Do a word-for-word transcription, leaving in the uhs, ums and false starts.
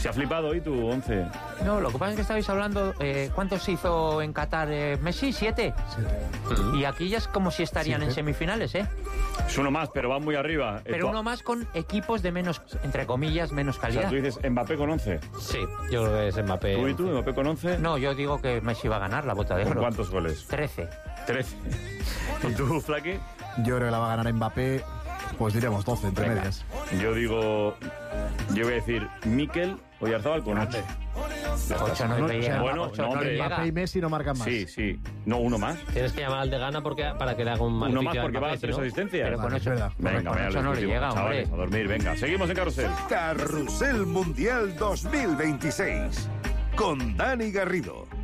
Se ha flipado hoy tu once. No, lo que pasa es que estabais hablando, eh, ¿cuántos se hizo en Qatar? Eh, ¿Messi? ¿Siete? Siete. Y aquí ya es como si estarían Siete. en semifinales, ¿eh? Es uno más, pero va muy arriba. Pero uno más con equipos de menos, entre comillas, menos calidad. O sea, tú dices Mbappé con once. Sí, yo creo que es Mbappé. ¿Tú y tú, Mbappé con once? No, yo digo que Messi va a ganar la bota de oro. ¿Con cuántos goles? Trece. Trece. ¿Y tú, Flaky? Yo creo que la va a ganar Mbappé, pues diríamos doce, entre Venga. medias. Yo digo, yo voy a decir Mikel Oyarzabal con ocho. Ocho no le llega. Bueno, ocho no, no hombre. le Mbappé y Messi no marcan más. Sí, sí. No, uno más. Tienes que llamar al de Gana porque, para que le haga un Uno maleficio más a porque va a Mbappé, dar tres ¿no? asistencias. Pero con Vale, ocho, es verdad. Venga, con venga, ocho no le llega, chavales, hombre. a dormir, venga. Seguimos en Carrusel. Carrusel Mundial dos mil veintiséis con Dani Garrido.